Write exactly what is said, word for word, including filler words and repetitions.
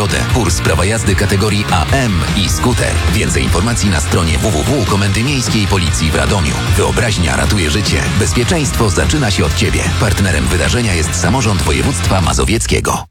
nagrodę. Kurs prawa jazdy kategorii A M i skuter. Więcej informacji na stronie w w w kropka Komendy Miejskiej Policji w Radomiu. Wyobraźnia ratuje życie. Bezpieczeństwo zaczyna się od Ciebie. Partnerem wydarzenia jest Samorząd Województwa Mazowieckiego.